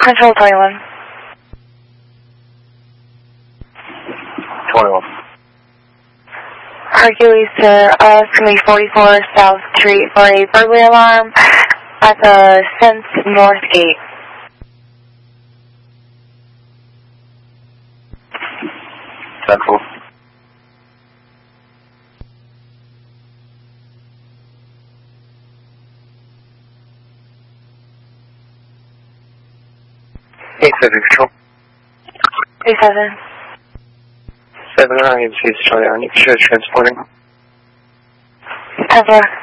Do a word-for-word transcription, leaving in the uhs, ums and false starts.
Control twenty-one. twenty-one. Hercules to uh, it's going to be forty-four South Street for a burglary alarm at the Sense North Gate. Central. eight seven Control. eight seven. seven nine, Charlie, I need to transporting. ten four.